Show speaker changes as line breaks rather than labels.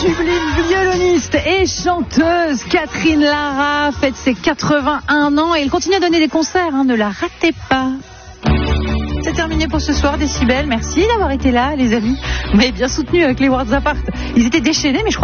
sublime violoniste et chanteuse Catherine Lara fête ses 81 ans et elle continue à donner des concerts, ne la ratez pas. C'est terminé pour ce soir, Décibel. Merci d'avoir été là, les amis. Vous m'avez bien soutenu avec les Words Apart. Ils étaient déchaînés, mais je crois